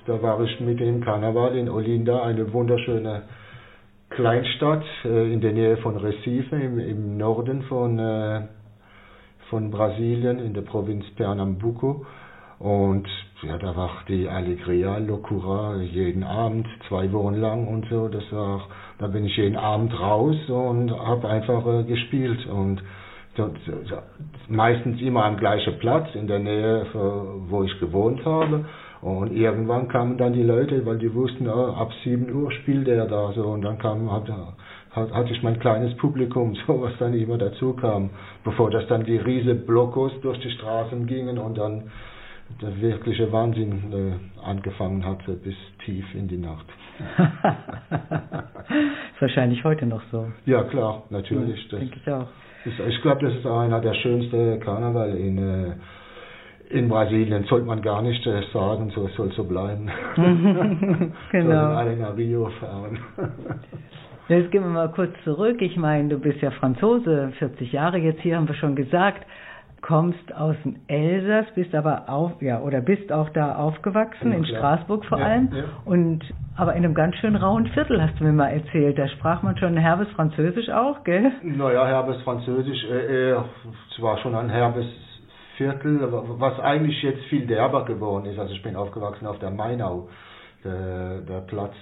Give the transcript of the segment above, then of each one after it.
da war ich mitten im Karneval in Olinda, eine wunderschöne Kleinstadt in der Nähe von Recife, im Norden von Brasilien, in der Provinz Pernambuco. Und ja, da war die Alegria, Loucura, jeden Abend, 2 Wochen lang und so. Da bin ich jeden Abend raus und habe einfach gespielt. Und meistens immer am gleichen Platz, in der Nähe, wo ich gewohnt habe. Und irgendwann kamen dann die Leute, weil die wussten, ab 7 Uhr spielt er da so. Und dann hatte ich mein kleines Publikum, so was dann immer dazu kam, bevor das dann die riesen Blockos durch die Straßen gingen und dann der wirkliche Wahnsinn angefangen hatte bis tief in die Nacht. Ist wahrscheinlich heute noch so. Ja klar, natürlich. Ja, denke ich auch. Ich glaube, das ist einer der schönsten Karneval in Brasilien. Sollte man gar nicht sagen, so soll so bleiben. Genau. Sollen alle nach Rio fahren. Jetzt gehen wir mal kurz zurück. Ich meine, du bist ja Franzose, 40 Jahre jetzt hier, haben wir schon gesagt. Kommst aus dem Elsass, bist aber bist auch da aufgewachsen, in Straßburg vor allem. Ja. Aber in einem ganz schön rauen Viertel, hast du mir mal erzählt. Da sprach man schon ein herbes Französisch auch, gell? Naja, herbes Französisch, es war schon ein herbes Viertel, was eigentlich jetzt viel derber geworden ist. Also ich bin aufgewachsen auf der Mainau, der Platz,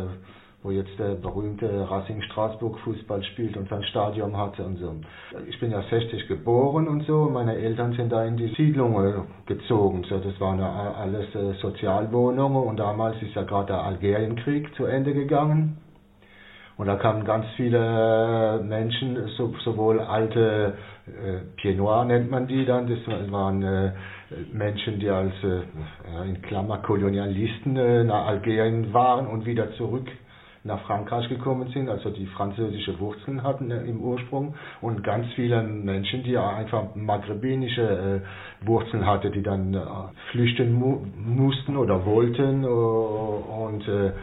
wo jetzt der berühmte Racing Straßburg Fußball spielt und sein Stadion hatte und so. Ich bin ja 60 geboren und so, meine Eltern sind da in die Siedlung gezogen. So, das waren ja alles Sozialwohnungen und damals ist ja gerade der Algerienkrieg zu Ende gegangen. Und da kamen ganz viele Menschen, sowohl alte Pieds Noirs nennt man die dann, das waren Menschen, die als in Klammer Kolonialisten nach Algerien waren und wieder zurück nach Frankreich gekommen sind, also die französische Wurzeln hatten im Ursprung, und ganz viele Menschen, die einfach maghrebinische Wurzeln hatten, die dann flüchten mussten oder wollten, und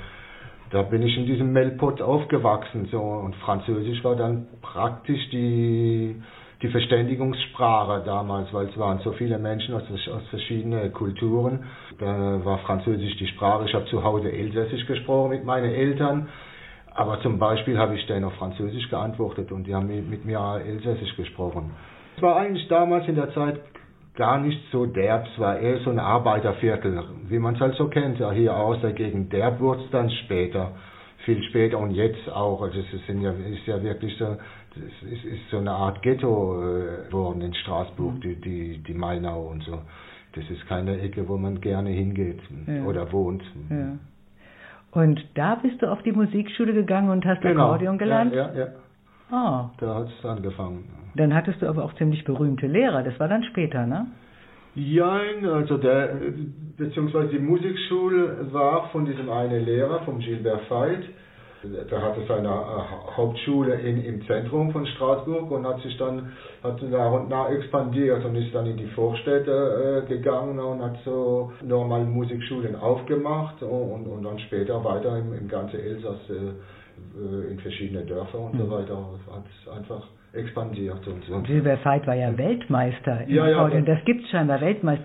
da bin ich in diesem Melpot aufgewachsen, so, und Französisch war dann praktisch die Verständigungssprache damals, weil es waren so viele Menschen aus verschiedenen Kulturen. Da war Französisch die Sprache. Ich habe zu Hause Elsässisch gesprochen mit meinen Eltern, aber zum Beispiel habe ich denen auf Französisch geantwortet und die haben mit mir Elsässisch gesprochen. Es war eigentlich damals in der Zeit gar nicht so derb, es war eher so ein Arbeiterviertel, wie man es halt so kennt, ja, hier aus der Gegend. Derb wurde es dann später, viel später und jetzt auch. Also es ist ja wirklich so, es ist so eine Art Ghetto geworden in Straßburg, die Mainau und so. Das ist keine Ecke, wo man gerne hingeht oder wohnt. Ja. Und da bist du auf die Musikschule gegangen und hast Akkordeon gelernt? Ja. Oh. Da hat es angefangen. Dann hattest du aber auch ziemlich berühmte Lehrer, das war dann später, ne? Ja, also beziehungsweise die Musikschule war von diesem einen Lehrer, vom Gilbert Veit. Der hatte seine Hauptschule im Zentrum von Straßburg und hat nach und nach expandiert und ist dann in die Vorstädte gegangen und hat so normal Musikschulen aufgemacht und dann später weiter im ganzen Elsass in verschiedene Dörfer und so weiter. Hat es einfach expandiert und so. Gilbert Veit war ja Weltmeister im Akkordeon. Das gibt es scheinbar, Weltmeister.